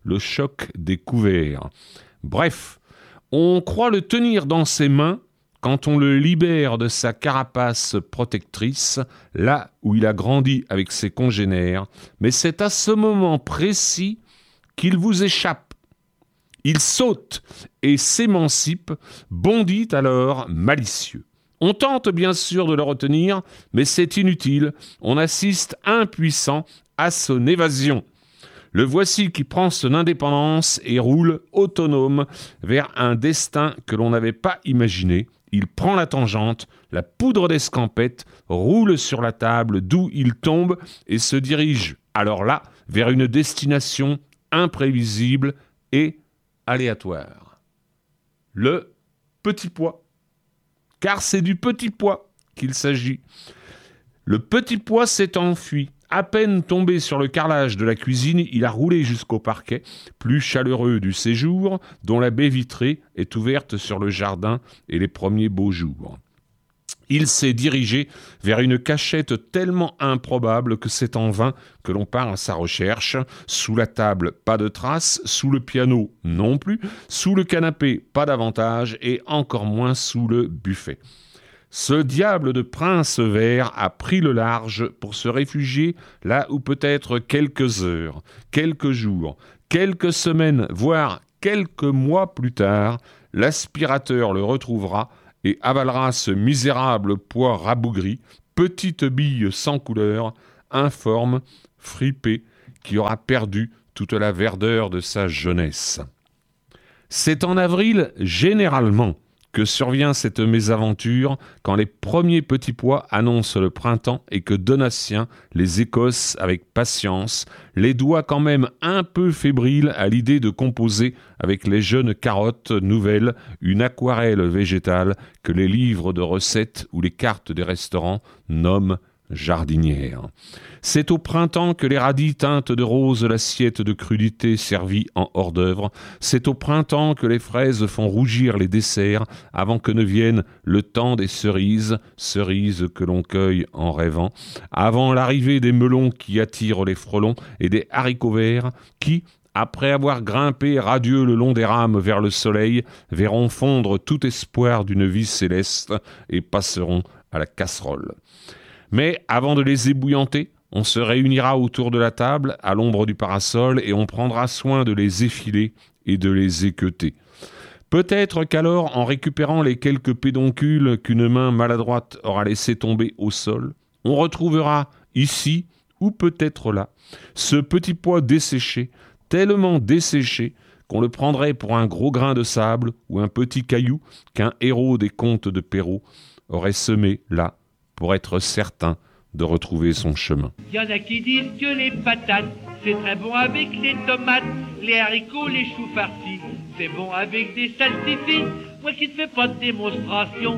le choc des couverts. Bref, on croit le tenir dans ses mains quand on le libère de sa carapace protectrice, là où il a grandi avec ses congénères, mais c'est à ce moment précis qu'il vous échappe. Il saute et s'émancipe, bondit alors malicieux. On tente bien sûr de le retenir, mais c'est inutile, on assiste impuissant à son évasion. Le voici qui prend son indépendance et roule autonome vers un destin que l'on n'avait pas imaginé. Il prend la tangente, la poudre d'escampette, roule sur la table d'où il tombe et se dirige, alors là, vers une destination imprévisible et aléatoire. Le petit pois. Car c'est du petit pois qu'il s'agit. Le petit pois s'est enfui. À peine tombé sur le carrelage de la cuisine, il a roulé jusqu'au parquet, plus chaleureux du séjour, dont la baie vitrée est ouverte sur le jardin et les premiers beaux jours. Il s'est dirigé vers une cachette tellement improbable que c'est en vain que l'on part à sa recherche. Sous la table, pas de traces, sous le piano, non plus, sous le canapé, pas davantage, et encore moins sous le buffet. Ce diable de prince vert a pris le large pour se réfugier là où peut-être quelques heures, quelques jours, quelques semaines, voire quelques mois plus tard, l'aspirateur le retrouvera et avalera ce misérable pois rabougri, petite bille sans couleur, informe, fripée, qui aura perdu toute la verdeur de sa jeunesse. C'est en avril, généralement, que survient cette mésaventure quand les premiers petits pois annoncent le printemps et que Donatien les écosse avec patience, les doigts quand même un peu fébriles à l'idée de composer avec les jeunes carottes nouvelles une aquarelle végétale que les livres de recettes ou les cartes des restaurants nomment jardinière. C'est au printemps que les radis teintent de rose l'assiette de crudité servie en hors-d'œuvre. C'est au printemps que les fraises font rougir les desserts avant que ne vienne le temps des cerises, cerises que l'on cueille en rêvant, avant l'arrivée des melons qui attirent les frelons et des haricots verts qui, après avoir grimpé radieux le long des rames vers le soleil, verront fondre tout espoir d'une vie céleste et passeront à la casserole. Mais avant de les ébouillanter, on se réunira autour de la table, à l'ombre du parasol, et on prendra soin de les effiler et de les équeuter. Peut-être qu'alors, en récupérant les quelques pédoncules qu'une main maladroite aura laissé tomber au sol, on retrouvera ici, ou peut-être là, ce petit pois desséché, tellement desséché qu'on le prendrait pour un gros grain de sable ou un petit caillou qu'un héros des contes de Perrault aurait semé là, pour être certain de retrouver son chemin. Il y en a qui disent que les patates, c'est très bon avec les tomates, les haricots, les choux farcis, c'est bon avec des salsifis. Moi qui ne fais pas de démonstration,